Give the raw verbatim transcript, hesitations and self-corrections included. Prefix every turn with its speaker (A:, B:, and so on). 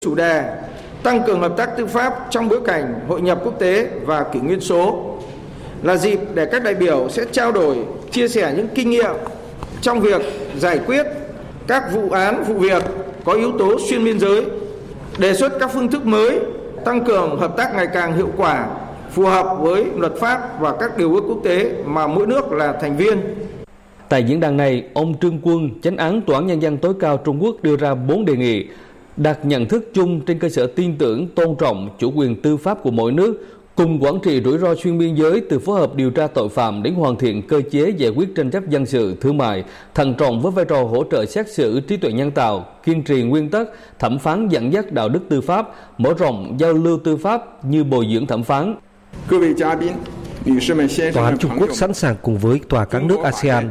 A: Chủ đề tăng cường hợp tác tư pháp trong bối cảnh hội nhập quốc tế và kỷ nguyên số là dịp để các đại biểu sẽ trao đổi, chia sẻ những kinh nghiệm trong việc giải quyết các vụ án, vụ việc có yếu tố xuyên biên giới, đề xuất các phương thức mới, tăng cường hợp tác ngày càng hiệu quả, phù hợp với luật pháp và các điều ước quốc tế mà mỗi nước là thành viên.
B: Tại diễn đàn này, ông Trương Quân, Chánh án Tòa án Nhân dân tối cao Trung Quốc đưa ra bốn đề nghị đạt nhận thức chung trên cơ sở tin tưởng, tôn trọng chủ quyền tư pháp của mỗi nước, cùng quản trị rủi ro xuyên biên giới từ phối hợp điều tra tội phạm đến hoàn thiện cơ chế giải quyết tranh chấp dân sự, thương mại, thận trọng với vai trò hỗ trợ xét xử trí tuệ nhân tạo, kiên trì nguyên tắc thẩm phán dẫn dắt đạo đức tư pháp, mở rộng giao lưu tư pháp như bồi dưỡng thẩm phán.
C: Tòa án Trung Quốc sẵn sàng cùng với tòa các nước a sê an